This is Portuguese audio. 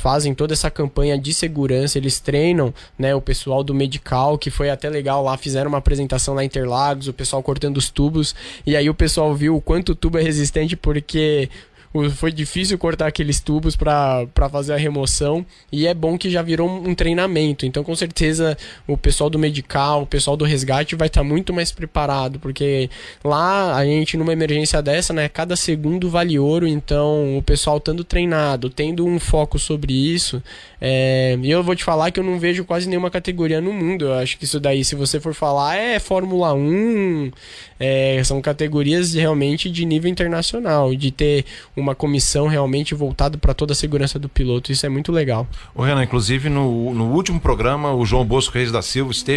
fazem toda essa campanha de segurança, eles treinam, né, o pessoal do Medical, que foi até legal lá, fizeram uma apresentação lá em Interlagos, o pessoal cortando os tubos, e aí o pessoal viu o quanto o tubo é resistente, porque foi difícil cortar aqueles tubos para fazer a remoção, e é bom que já virou um treinamento. Então, com certeza, o pessoal do Medical, o pessoal do resgate vai estar muito mais preparado, porque lá a gente, numa emergência dessa, né, cada segundo vale ouro. Então, o pessoal estando treinado, tendo um foco sobre isso, e eu vou te falar que eu não vejo quase nenhuma categoria no mundo. Eu acho que isso daí, se você for falar, é Fórmula 1, são categorias realmente de nível internacional, de ter uma comissão realmente voltada para toda a segurança do piloto. Isso é muito legal. Ô Renan, inclusive no último programa, o João Bosco Reis da Silva esteve